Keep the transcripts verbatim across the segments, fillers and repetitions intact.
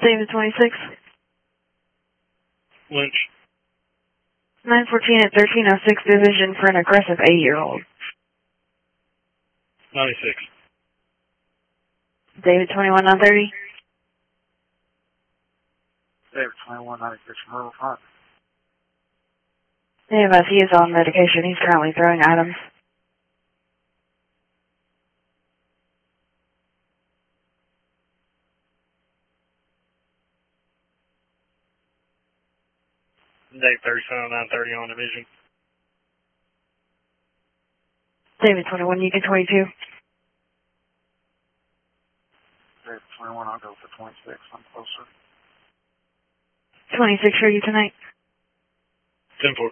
David twenty-six. Lynch. nine fourteen at thirteen oh six division for an aggressive eight-year-old. ninety-six. David twenty-one, nine thirty. David twenty-one, ninety-six from River Front. Dave, as he is on medication, he's currently throwing items. Dave thirty-five, nine thirty on division. David twenty-one, Yukon twenty-two. David twenty-one, I'll go for twenty-six. I'm closer. twenty-six for you tonight. ten four.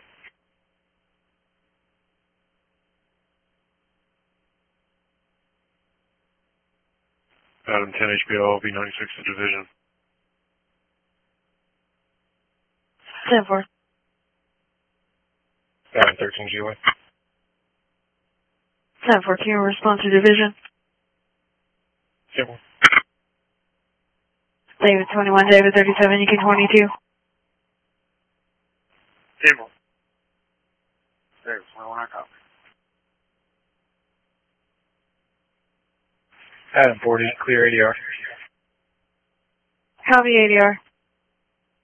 Adam ten H B O, B ninety-six to division. ten four. Adam thirteen G Y. ten four, can you respond to division? ten four. David twenty-one, David thirty-seven, Yukon twenty-two. ten four. David twenty-one, I copy. Adam forty, clear A D R. Copy A D R.